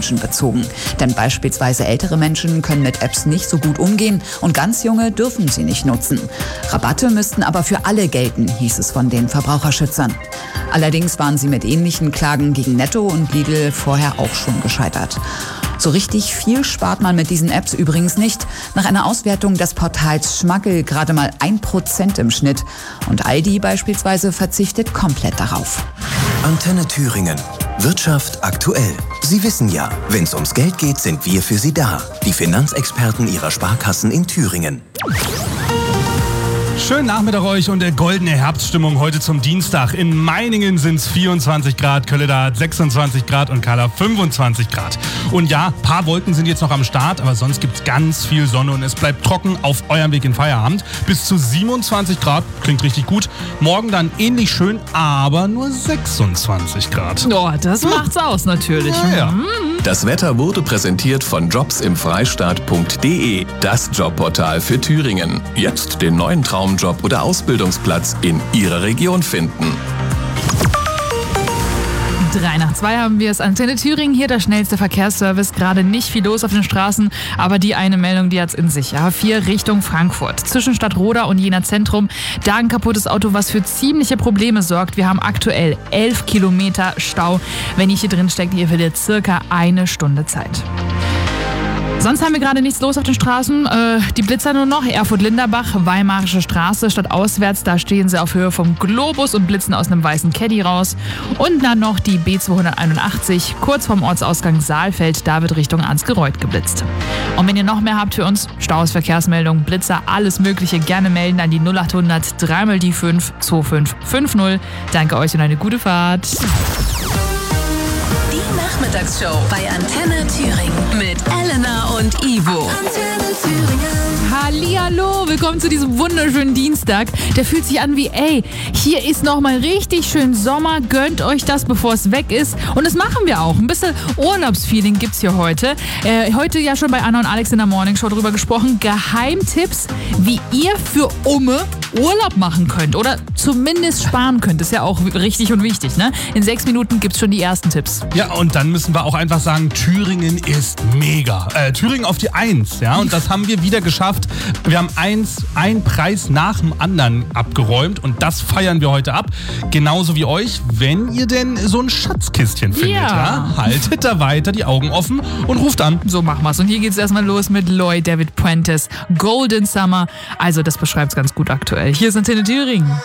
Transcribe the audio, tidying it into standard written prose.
Menschen bezogen. Denn beispielsweise ältere Menschen können mit Apps nicht so gut umgehen und ganz junge dürfen sie nicht nutzen. Rabatte müssten aber für alle gelten, hieß es von den Verbraucherschützern. Allerdings waren sie mit ähnlichen Klagen gegen Netto und Lidl vorher auch schon gescheitert. So richtig viel spart man mit diesen Apps übrigens nicht. Nach einer Auswertung des Portals Schmackel gerade mal 1% im Schnitt. Und Aldi beispielsweise verzichtet komplett darauf. Antenne Thüringen. Wirtschaft aktuell. Sie wissen ja, wenn es ums Geld geht, sind wir für Sie da. Die Finanzexperten Ihrer Sparkassen in Thüringen. Schönen Nachmittag euch und goldene Herbststimmung heute zum Dienstag. In Meiningen sind es 24 Grad, Kölleda hat 26 Grad und Kahla 25 Grad. Und ja, ein paar Wolken sind jetzt noch am Start, aber sonst gibt es ganz viel Sonne und es bleibt trocken auf eurem Weg in Feierabend. Bis zu 27 Grad, klingt richtig gut. Morgen dann ähnlich schön, aber nur 26 Grad. Oh, das macht's aus natürlich. Ja. Das Wetter wurde präsentiert von jobsimfreistaat.de, das Jobportal für Thüringen. Jetzt den neuen Traumjob oder Ausbildungsplatz in Ihrer Region finden. 3:03 haben wir es. Antenne Thüringen, hier der schnellste Verkehrsservice. Gerade nicht viel los auf den Straßen, aber die eine Meldung, die hat's in sich. A4 Richtung Frankfurt. Zwischen Stadtroda und Jena Zentrum. Da ein kaputtes Auto, was für ziemliche Probleme sorgt. Wir haben aktuell 11 Kilometer Stau. Wenn ihr hier drin steckt, ihr verliert circa eine Stunde Zeit. Sonst haben wir gerade nichts los auf den Straßen. Die Blitzer nur noch. Erfurt-Linderbach, Weimarische Straße, stadtauswärts. Da stehen sie auf Höhe vom Globus und blitzen aus einem weißen Caddy raus. Und dann noch die B281, kurz vorm Ortsausgang Saalfeld. Da wird Richtung Ansgereuth geblitzt. Und wenn ihr noch mehr habt für uns, Staus, Verkehrsmeldungen, Blitzer, alles Mögliche, gerne melden an die 0800 3 die 5 2550. Danke euch und eine gute Fahrt. Die Nachmittagsshow bei Antenne Thüringen mit Elena und Ivo. Antenne Thüringen. Hallihallo, willkommen zu diesem wunderschönen Dienstag. Der fühlt sich an wie, hier ist nochmal richtig schön Sommer. Gönnt euch das, bevor es weg ist. Und das machen wir auch. Ein bisschen Urlaubsfeeling gibt's hier heute. Heute ja schon bei Anna und Alex in der Morningshow drüber gesprochen. Geheimtipps, wie ihr für Urlaub machen könnt oder zumindest sparen könnt. Ist ja auch richtig und wichtig, ne? In 6 Minuten gibt's schon die ersten Tipps. Ja, und dann müssen wir auch einfach sagen, Thüringen ist mega. Thüringen auf die 1, ja, und das haben wir wieder geschafft. Wir haben einen Preis nach dem anderen abgeräumt und das feiern wir heute ab. Genauso wie euch, wenn ihr denn so ein Schatzkistchen findet, ja. Haltet da weiter die Augen offen und ruft an. So machen wir's. Und hier geht's erstmal los mit Lloyd David Puentes, Golden Summer. Also das beschreibt's ganz gut aktuell. Hier ist Antenne Thüringen.